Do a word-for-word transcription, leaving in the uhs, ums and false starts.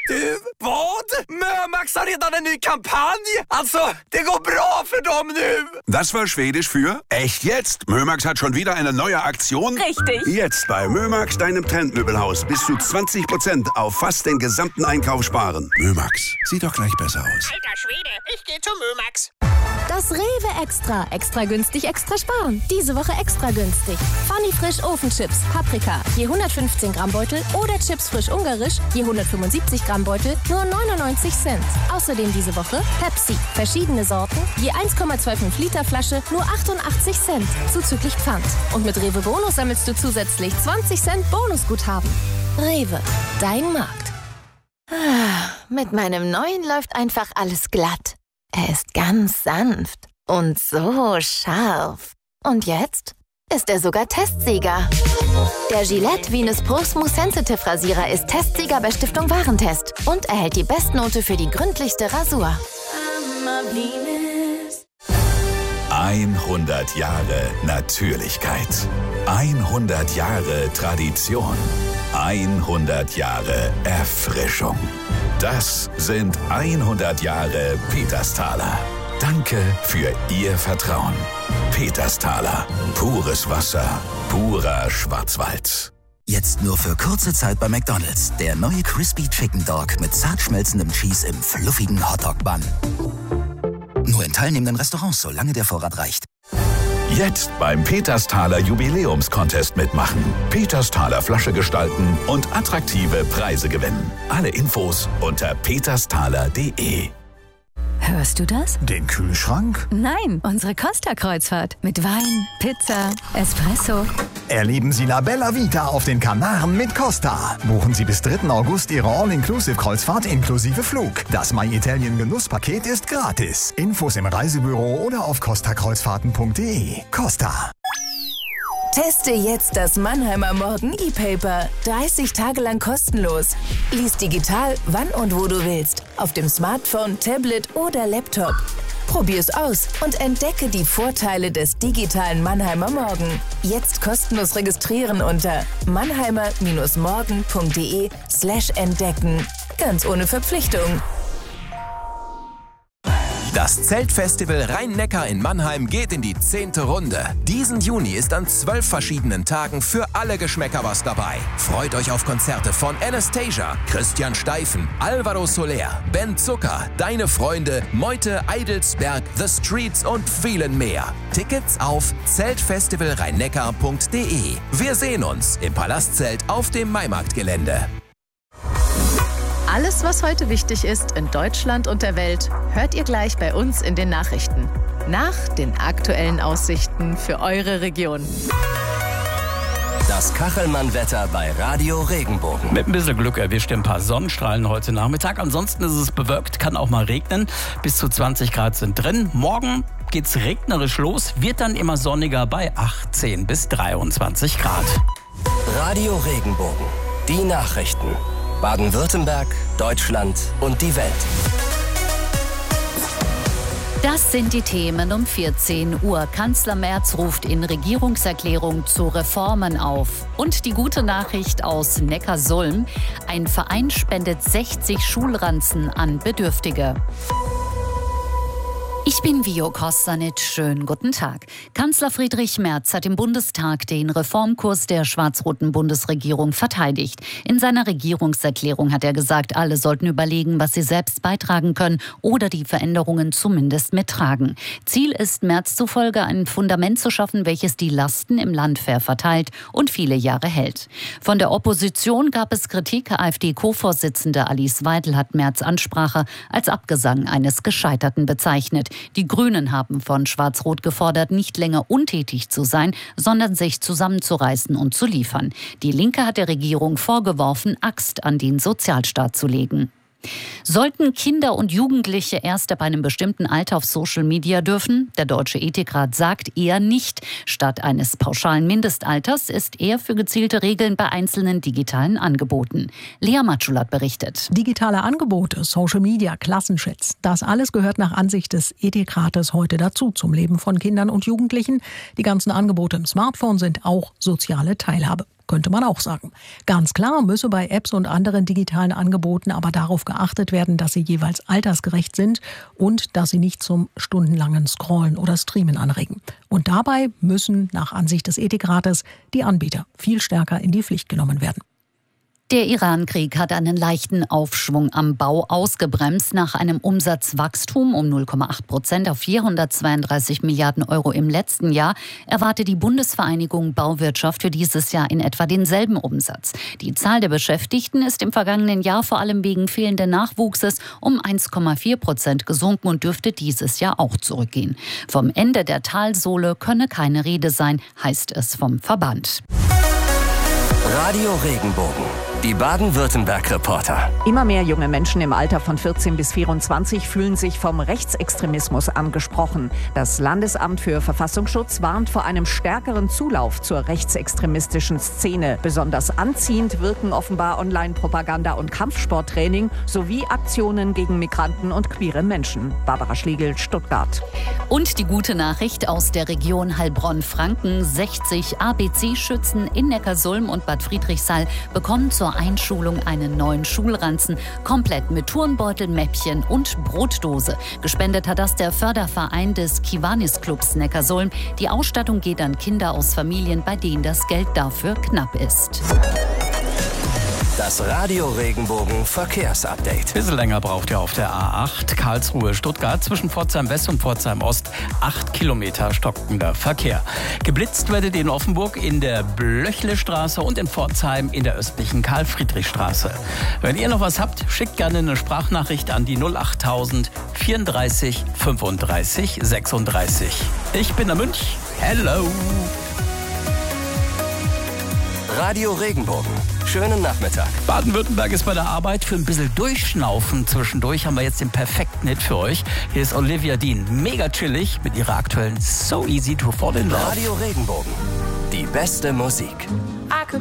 Du, vad? Mömax har redan en ny kampanj. Alltså, det går bra för dem nu. Das war Schwedisch für echt jetzt. Mömax hat schon wieder eine neue Aktion. Richtig. Jetzt bei Mömax, deinem Trendmöbelhaus. Bis zu zwanzig Prozent auf fast den gesamten Einkauf sparen. Mömax, sieht doch gleich besser aus. Alter Schwede, ich gehe zu Mömax. Das Rewe Extra. Extra günstig, extra sparen. Diese Woche extra günstig. Funny Frisch Ofenchips, Paprika, je hundertfünfzehn Gramm Beutel oder Chips frisch ungarisch, je hundertfünfundsiebzig Gramm Beutel, nur neunundneunzig Cent. Außerdem diese Woche Pepsi, verschiedene Sorten, je eins Komma fünfundzwanzig Liter Flasche, nur achtundachtzig Cent, zuzüglich Pfand. Und mit Rewe Bonus sammelst du zusätzlich zwanzig Cent Bonusguthaben. Rewe, dein Markt. Ah, mit meinem neuen läuft einfach alles glatt. Er ist ganz sanft und so scharf. Und jetzt ist er sogar Testsieger. Der Gillette Venus Pro Smooth Sensitive Rasierer ist Testsieger bei Stiftung Warentest und erhält die Bestnote für die gründlichste Rasur. hundert Jahre Natürlichkeit. hundert Jahre Tradition. hundert Jahre Erfrischung. Das sind hundert Jahre Petersthaler. Danke für Ihr Vertrauen. Petersthaler. Pures Wasser. Purer Schwarzwald. Jetzt nur für kurze Zeit bei McDonald's. Der neue Crispy Chicken Dog mit zart schmelzendem Cheese im fluffigen Hotdog-Bun. Nur in teilnehmenden Restaurants, solange der Vorrat reicht. Jetzt beim Petersthaler Jubiläumscontest mitmachen. Petersthaler Flasche gestalten und attraktive Preise gewinnen. Alle Infos unter petersthaler punkt de. Hörst du das? Den Kühlschrank? Nein, unsere Costa-Kreuzfahrt. Mit Wein, Pizza, Espresso. Erleben Sie La Bella Vita auf den Kanaren mit Costa. Buchen Sie bis dritten August Ihre All-Inclusive-Kreuzfahrt inklusive Flug. Das My Italien Genusspaket ist gratis. Infos im Reisebüro oder auf costa kreuzfahrten punkt de. Costa. Teste jetzt das Mannheimer Morgen E-Paper. dreißig Tage lang kostenlos. Lies digital, wann und wo du willst. Auf dem Smartphone, Tablet oder Laptop. Probier's aus und entdecke die Vorteile des digitalen Mannheimer Morgen. Jetzt kostenlos registrieren unter mannheimer-morgen punkt de slash entdecken. Ganz ohne Verpflichtung. Das Zeltfestival Rhein-Neckar in Mannheim geht in die zehnte Runde. Diesen Juni ist an zwölf verschiedenen Tagen für alle Geschmäcker was dabei. Freut euch auf Konzerte von Anastasia, Christian Steifen, Alvaro Soler, Ben Zucker, Deine Freunde, Meute, Eidelsberg, The Streets und vielen mehr. Tickets auf zeltfestival rhein-neckar punkt de. Wir sehen uns im Palastzelt auf dem Maimarktgelände. Alles, was heute wichtig ist in Deutschland und der Welt, hört ihr gleich bei uns in den Nachrichten. Nach den aktuellen Aussichten für eure Region. Das Kachelmann-Wetter bei Radio Regenbogen. Mit ein bisschen Glück erwischt ihr ein paar Sonnenstrahlen heute Nachmittag. Ansonsten ist es bewölkt, kann auch mal regnen. Bis zu zwanzig Grad sind drin. Morgen geht's regnerisch los, wird dann immer sonniger bei achtzehn bis dreiundzwanzig Grad. Radio Regenbogen. Die Nachrichten. Baden-Württemberg, Deutschland und die Welt. Das sind die Themen um vierzehn Uhr. Kanzler Merz ruft in Regierungserklärung zu Reformen auf. Und die gute Nachricht aus Neckarsulm: Ein Verein spendet sechzig Schulranzen an Bedürftige. Ich bin Vio Kostanic. Schönen guten Tag. Kanzler Friedrich Merz hat im Bundestag den Reformkurs der schwarz-roten Bundesregierung verteidigt. In seiner Regierungserklärung hat er gesagt, alle sollten überlegen, was sie selbst beitragen können oder die Veränderungen zumindest mittragen. Ziel ist Merz zufolge, ein Fundament zu schaffen, welches die Lasten im Land fair verteilt und viele Jahre hält. Von der Opposition gab es Kritik. AfD-Co-Vorsitzende Alice Weidel hat Merz' Ansprache als Abgesang eines Gescheiterten bezeichnet. Die Grünen haben von Schwarz-Rot gefordert, nicht länger untätig zu sein, sondern sich zusammenzureißen und zu liefern. Die Linke hat der Regierung vorgeworfen, Axt an den Sozialstaat zu legen. Sollten Kinder und Jugendliche erst ab einem bestimmten Alter auf Social Media dürfen? Der Deutsche Ethikrat sagt eher nicht. Statt eines pauschalen Mindestalters ist er für gezielte Regeln bei einzelnen digitalen Angeboten. Lea Matschulat berichtet. Digitale Angebote, Social Media, Klassenchats, das alles gehört nach Ansicht des Ethikrates heute dazu, zum Leben von Kindern und Jugendlichen. Die ganzen Angebote im Smartphone sind auch soziale Teilhabe. könnte man auch sagen. Ganz klar müsse bei Apps und anderen digitalen Angeboten aber darauf geachtet werden, dass sie jeweils altersgerecht sind und dass sie nicht zum stundenlangen Scrollen oder Streamen anregen. Und dabei müssen nach Ansicht des Ethikrates die Anbieter viel stärker in die Pflicht genommen werden. Der Iran-Krieg hat einen leichten Aufschwung am Bau ausgebremst. Nach einem Umsatzwachstum um null Komma acht Prozent auf vierhundertzweiunddreißig Milliarden Euro im letzten Jahr erwartet die Bundesvereinigung Bauwirtschaft für dieses Jahr in etwa denselben Umsatz. Die Zahl der Beschäftigten ist im vergangenen Jahr vor allem wegen fehlenden Nachwuchses um eins Komma vier Prozent gesunken und dürfte dieses Jahr auch zurückgehen. Vom Ende der Talsohle könne keine Rede sein, heißt es vom Verband. Radio Regenbogen. Die Baden-Württemberg-Reporter. Immer mehr junge Menschen im Alter von vierzehn bis vierundzwanzig fühlen sich vom Rechtsextremismus angesprochen. Das Landesamt für Verfassungsschutz warnt vor einem stärkeren Zulauf zur rechtsextremistischen Szene. Besonders anziehend wirken offenbar Online-Propaganda und Kampfsporttraining sowie Aktionen gegen Migranten und queere Menschen. Barbara Schlegel, Stuttgart. Und die gute Nachricht aus der Region Heilbronn-Franken. sechzig A B C-Schützen in Neckarsulm und Bad Friedrichsthal bekommen zur Einschulung einen neuen Schulranzen, komplett mit Turnbeutel, Mäppchen und Brotdose. Gespendet hat das der Förderverein des Kiwanis-Clubs Neckarsulm. Die Ausstattung geht an Kinder aus Familien, bei denen das Geld dafür knapp ist. Das Radio Regenbogen Verkehrsupdate. Bisschen länger braucht ihr auf der A acht Karlsruhe-Stuttgart zwischen Pforzheim West und Pforzheim Ost. Acht Kilometer stockender Verkehr. Geblitzt werdet ihr in Offenburg in der Blöchle-Straße und in Pforzheim in der östlichen Karl-Friedrich-Straße. Wenn ihr noch was habt, schickt gerne eine Sprachnachricht an die null achttausend vierunddreißig fünfunddreißig sechsunddreißig. Ich bin der Münch. Hello! Radio Regenbogen. Schönen Nachmittag. Baden-Württemberg ist bei der Arbeit. Für ein bisschen Durchschnaufen zwischendurch haben wir jetzt den perfekten Hit für euch. Hier ist Olivia Dean. Mega chillig mit ihrer aktuellen So Easy to Fall in Love. Radio Regenbogen. Die beste Musik.